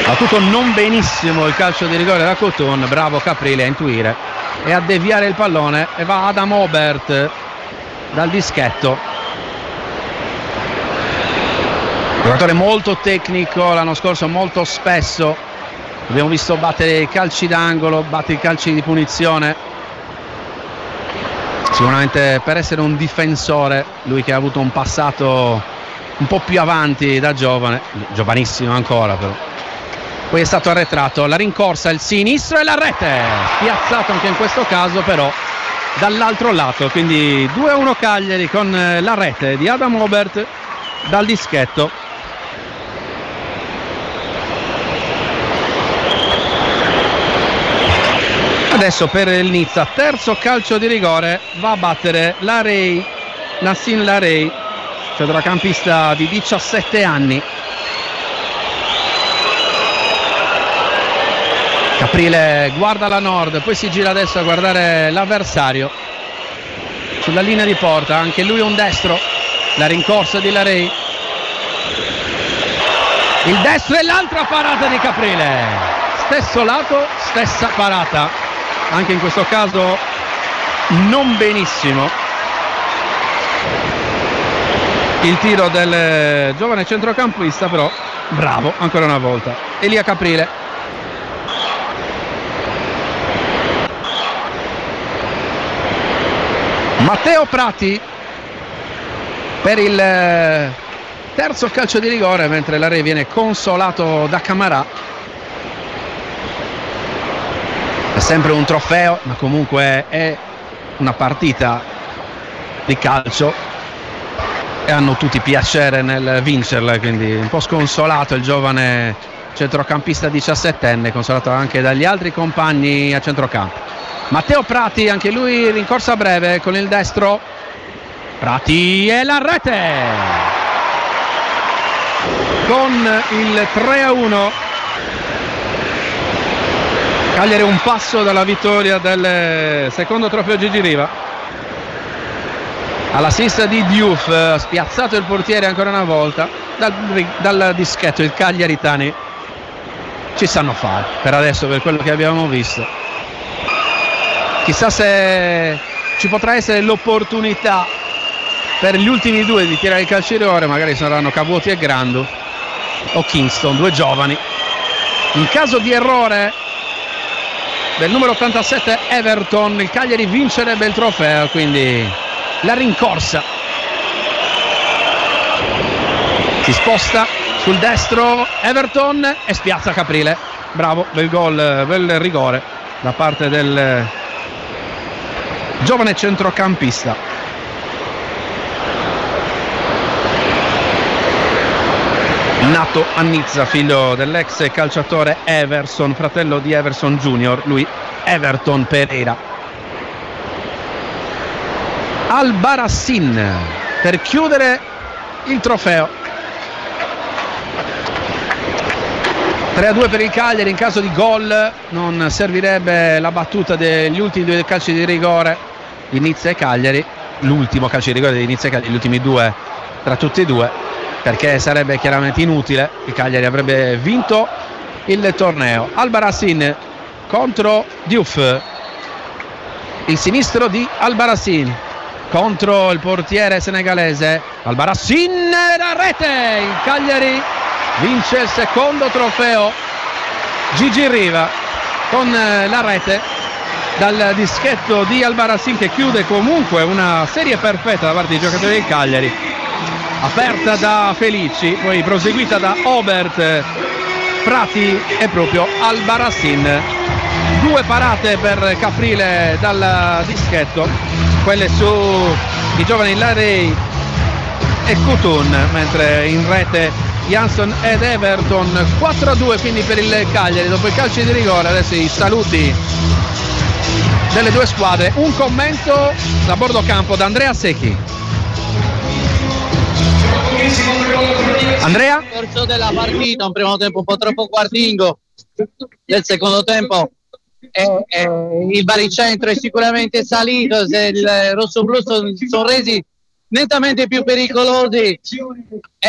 Battuto non benissimo il calcio di rigore da Coton, bravo Caprile a intuire e a deviare il pallone, e va Adam Obert dal dischetto. Giocatore molto tecnico, l'anno scorso molto spesso abbiamo visto battere i calci d'angolo, batte i calci di punizione. Sicuramente per essere un difensore, lui che ha avuto un passato un po' più avanti da giovane, giovanissimo ancora però. Poi è stato arretrato, la rincorsa, il sinistro e la rete, spiazzato anche in questo caso però dall'altro lato, quindi 2-1 Cagliari con la rete di Adam Obert dal dischetto. Adesso per il Nizza, terzo calcio di rigore, va a battere Nassim Larey, centrocampista di 17 anni. Caprile guarda la nord, poi si gira adesso a guardare l'avversario sulla linea di porta, anche lui un destro, la rincorsa di Larey, il destro e l'altra parata di Caprile, stesso lato, stessa parata, anche in questo caso non benissimo il tiro del giovane centrocampista, però bravo ancora una volta Elia Caprile. Matteo Prati per il terzo calcio di rigore, mentre Larey viene consolato da Camarà. È sempre un trofeo, ma comunque è una partita di calcio e hanno tutti piacere nel vincerla, quindi un po' sconsolato il giovane centrocampista 17enne, consolato anche dagli altri compagni a centrocampo. Matteo Prati, anche lui rincorsa breve con il destro, Prati e la rete con il 3-1. Cagliari un passo dalla vittoria del secondo trofeo Gigi Riva. All'assist di Diouf, ha spiazzato il portiere ancora una volta dal dischetto. Il Cagliaritani ci sanno fare per adesso, per quello che abbiamo visto. Chissà se ci potrà essere l'opportunità per gli ultimi due di tirare il calcio di rigore, magari saranno Cavuoti e Grandu o Kingston, due giovani. In caso di errore del numero 87 Everton, il Cagliari vincerebbe il trofeo, quindi la rincorsa, si sposta sul destro Everton e spiazza Caprile. Bravo, bel gol, bel rigore da parte del giovane centrocampista. Nato a Nizza, figlio dell'ex calciatore Everson, fratello di Everson Junior, lui Everton Pereira. Albarracín per chiudere il trofeo. 3-2 per il Cagliari. In caso di gol non servirebbe la battuta degli ultimi due calci di rigore di Nizza e Cagliari, l'ultimo calcio di rigore di Nizza e Cagliari, gli ultimi due tra tutti e due, perché sarebbe chiaramente inutile, il Cagliari avrebbe vinto il torneo. Albarracín contro Diouf, il sinistro di Albarracín contro il portiere senegalese. Albarracín e la rete, il Cagliari vince il secondo trofeo Gigi Riva con la rete dal dischetto di Albarracín, che chiude comunque una serie perfetta da parte dei giocatori del Cagliari, aperta da Felici, poi proseguita da Obert, Prati e proprio Albarracín. Due parate per Caprile dal dischetto, quelle su i giovani Larey e Coton, mentre in rete Jansson ed Everton. 4-2 quindi per il Cagliari dopo i calci di rigore. Adesso i saluti delle due squadre, un commento da bordo campo da Andrea Secchi. Andrea? Il corso della partita, un primo tempo un po' troppo guardingo, nel secondo tempo il baricentro è sicuramente salito, se il rossoblu sono resi nettamente più pericolosi